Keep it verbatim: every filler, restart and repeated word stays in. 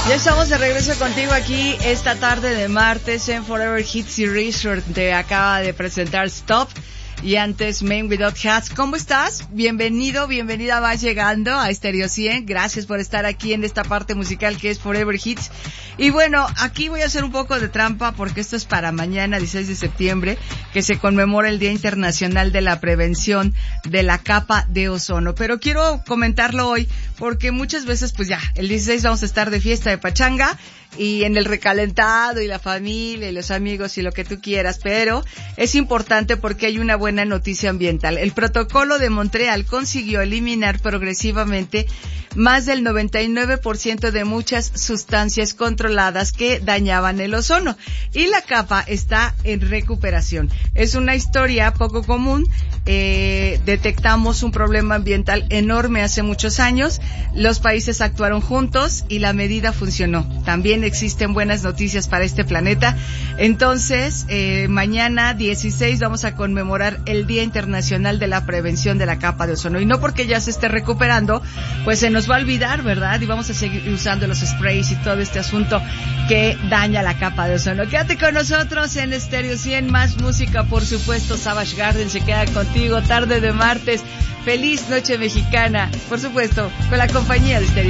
Ya estamos de regreso contigo aquí esta tarde de martes en Forever Hits y Resort. Te acaba de presentar Stop y antes Men Without Hats. ¿Cómo estás? Bienvenido, bienvenida, vas llegando a Stereo cien. Gracias por estar aquí en esta parte musical que es Forever Hits. Y bueno, aquí voy a hacer un poco de trampa porque esto es para mañana, dieciséis de septiembre, que se conmemora el Día Internacional de la Prevención de la Capa de Ozono. Pero quiero comentarlo hoy porque muchas veces, pues ya, el dieciséis vamos a estar de fiesta de pachanga y en el recalentado y la familia y los amigos y lo que tú quieras, pero es importante porque hay una buena noticia ambiental. El Protocolo de Montreal consiguió eliminar progresivamente más del noventa y nueve por ciento de muchas sustancias controladas que dañaban el ozono y la capa está en recuperación. Es una historia poco común. Eh, detectamos un problema ambiental enorme hace muchos años. Los países actuaron juntos y la medida funcionó. También existen buenas noticias para este planeta. Entonces, eh, mañana dieciséis vamos a conmemorar el Día Internacional de la Prevención de la Capa de Ozono. Y no porque ya se esté recuperando, pues se nos va a olvidar, ¿verdad? Y vamos a seguir usando los sprays y todo este asunto que daña la capa de ozono. Quédate con nosotros en Stereo cien, más música, por supuesto. Savage Garden se queda contigo tarde de martes. Feliz noche mexicana, por supuesto, con la compañía de Stereo.